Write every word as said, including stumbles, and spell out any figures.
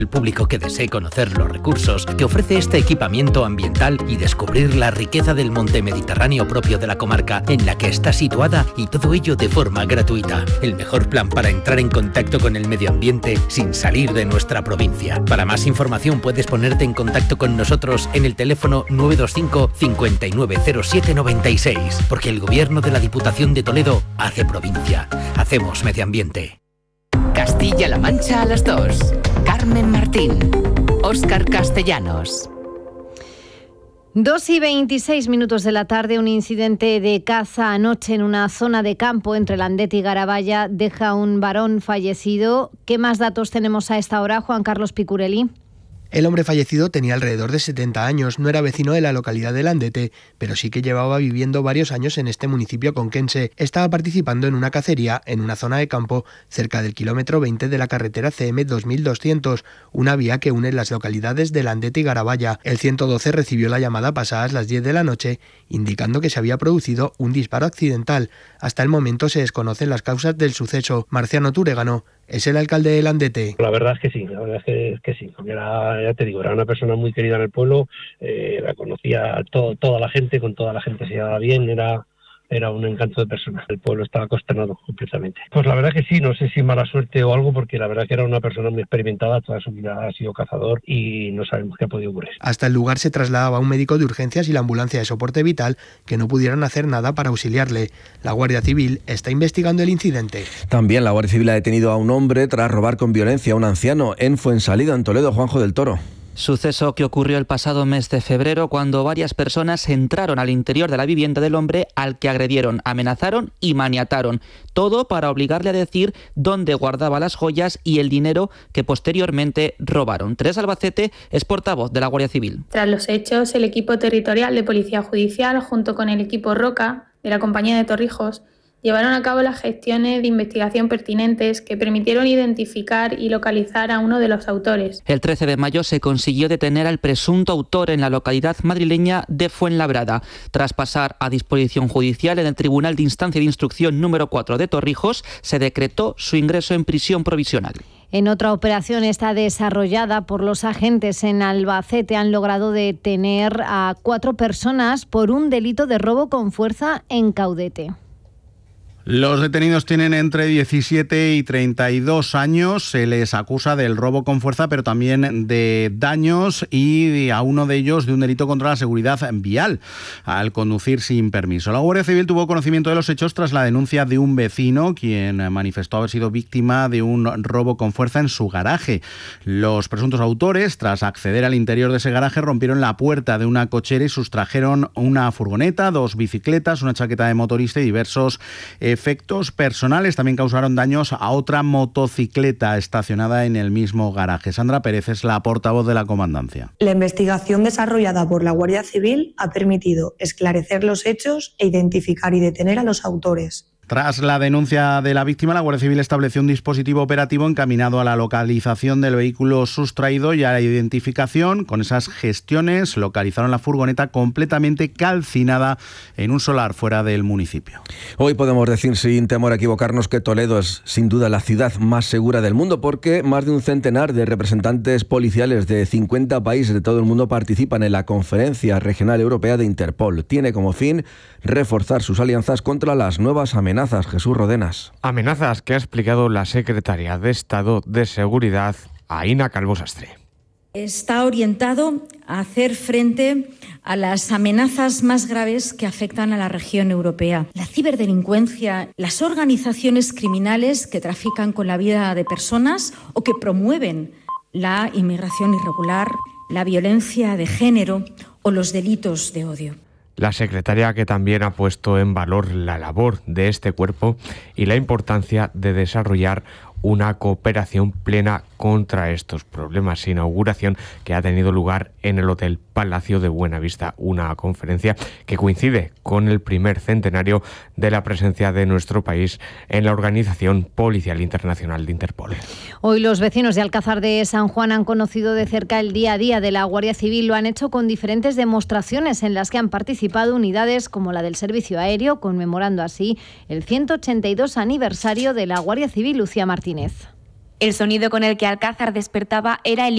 El público que desee conocer los recursos que ofrece este equipamiento ambiental y descubrir la riqueza del monte mediterráneo propio de la comarca en la que está situada, y todo ello de forma gratuita. El mejor plan para entrar en contacto con el medio ambiente sin salir de nuestra provincia. Para más información puedes ponerte en contacto con nosotros en el teléfono nueve dos cinco, cincuenta y nueve cero siete noventa y seis, porque el Gobierno de la Diputación de Toledo hace provincia. Hacemos medio ambiente. Castilla-La Mancha a las dos. Carmen Martín, Óscar Castellanos. Dos y veintiséis minutos de la tarde, un incidente de caza anoche en una zona de campo entre Landet y Garabaya deja un varón fallecido. ¿Qué más datos tenemos a esta hora, Juan Carlos Picurelli? El hombre fallecido tenía alrededor de setenta años, no era vecino de la localidad de Landete, pero sí que llevaba viviendo varios años en este municipio conquense. Estaba participando en una cacería en una zona de campo cerca del kilómetro veinte de la carretera C M dos mil doscientos, una vía que une las localidades de Landete y Garabaya. El ciento doce recibió la llamada pasadas las diez de la noche, indicando que se había producido un disparo accidental. Hasta el momento se desconocen las causas del suceso. Marciano Túregano es el alcalde de Landete. La verdad es que sí, la verdad es que, es que sí. Era, ya te digo, era una persona muy querida en el pueblo, eh, la conocía todo, toda la gente, con toda la gente se llevaba bien, era... Era un encanto de persona. El pueblo estaba consternado completamente. Pues la verdad que sí, no sé si mala suerte o algo, porque la verdad que era una persona muy experimentada, toda su vida ha sido cazador y no sabemos qué ha podido ocurrir. Hasta el lugar se trasladaba un médico de urgencias y la ambulancia de soporte vital, que no pudieron hacer nada para auxiliarle. La Guardia Civil está investigando el incidente. También la Guardia Civil ha detenido a un hombre tras robar con violencia a un anciano en Fuensalida, en Toledo. Juanjo del Toro. Suceso que ocurrió el pasado mes de febrero, cuando varias personas entraron al interior de la vivienda del hombre, al que agredieron, amenazaron y maniataron. Todo para obligarle a decir dónde guardaba las joyas y el dinero que posteriormente robaron. Teresa Albacete es portavoz de la Guardia Civil. Tras los hechos, el equipo territorial de Policía Judicial, junto con el equipo Roca de la Compañía de Torrijos, llevaron a cabo las gestiones de investigación pertinentes que permitieron identificar y localizar a uno de los autores. El trece de mayo se consiguió detener al presunto autor en la localidad madrileña de Fuenlabrada. Tras pasar a disposición judicial en el Tribunal de Instancia de Instrucción número cuatro de Torrijos, se decretó su ingreso en prisión provisional. En otra operación esta desarrollada por los agentes en Albacete, han logrado detener a cuatro personas por un delito de robo con fuerza en Caudete. Los detenidos tienen entre diecisiete y treinta y dos años. Se les acusa del robo con fuerza, pero también de daños, y a uno de ellos de un delito contra la seguridad vial al conducir sin permiso. La Guardia Civil tuvo conocimiento de los hechos tras la denuncia de un vecino, quien manifestó haber sido víctima de un robo con fuerza en su garaje. Los presuntos autores, tras acceder al interior de ese garaje, rompieron la puerta de una cochera y sustrajeron una furgoneta, dos bicicletas, una chaqueta de motorista y diversos efectos personales. También causaron daños a otra motocicleta estacionada en el mismo garaje. Sandra Pérez es la portavoz de la comandancia. La investigación desarrollada por la Guardia Civil ha permitido esclarecer los hechos e identificar y detener a los autores. Tras la denuncia de la víctima, la Guardia Civil estableció un dispositivo operativo encaminado a la localización del vehículo sustraído y a la identificación. Con esas gestiones localizaron la furgoneta completamente calcinada en un solar fuera del municipio. Hoy podemos decir sin temor a equivocarnos que Toledo es sin duda la ciudad más segura del mundo, porque más de un centenar de representantes policiales de cincuenta países de todo el mundo participan en la Conferencia Regional Europea de Interpol. Tiene como fin reforzar sus alianzas contra las nuevas amenazas. Jesús Rodenas. Amenazas que ha explicado la secretaria de Estado de Seguridad, Aína Calvo Sastre. Está orientado a hacer frente a las amenazas más graves que afectan a la región europea. La ciberdelincuencia, las organizaciones criminales que trafican con la vida de personas o que promueven la inmigración irregular, la violencia de género o los delitos de odio. La secretaria, que también ha puesto en valor la labor de este cuerpo y la importancia de desarrollar una cooperación plena contra estos problemas. Inauguración que ha tenido lugar en el Hotel Palacio de Buenavista, una conferencia que coincide con el primer centenario de la presencia de nuestro país en la Organización Policial Internacional de Interpol. Hoy los vecinos de Alcázar de San Juan han conocido de cerca el día a día de la Guardia Civil. Lo han hecho con diferentes demostraciones en las que han participado unidades como la del Servicio Aéreo, conmemorando así el ciento ochenta y dos aniversario de la Guardia Civil. Lucía Martínez. El sonido con el que Alcázar despertaba era el